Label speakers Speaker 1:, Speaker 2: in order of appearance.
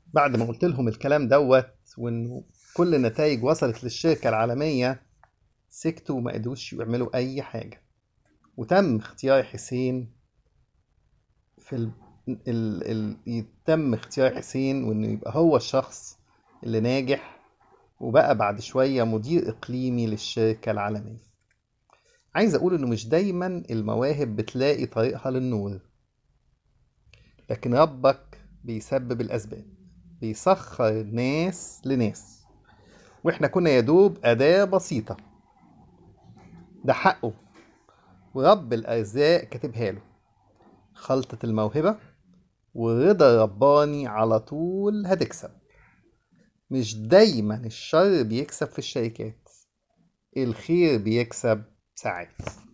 Speaker 1: بعد ما قلت لهم الكلام دوت وانه كل النتائج وصلت للشركة العالمية، سكتوا وما قدروش يعملوا اي حاجة. وتم اختيار حسين في يتم اختيار حسين وانه يبقى هو الشخص اللي ناجح، وبقى بعد شوية مدير اقليمي للشركة العالمية. عايز اقول انه مش دايما المواهب بتلاقي طريقها للنور، لكن ربك بيسبب الاسباب، بيسخر ناس لناس، واحنا كنا يدوب أداة بسيطة. ده حقه، ورب الأرزاق كاتبها له. خلطة الموهبة ورضا رباني على طول هتكسب. مش دايما الشر بيكسب في الشركات، الخير بيكسب ساعات.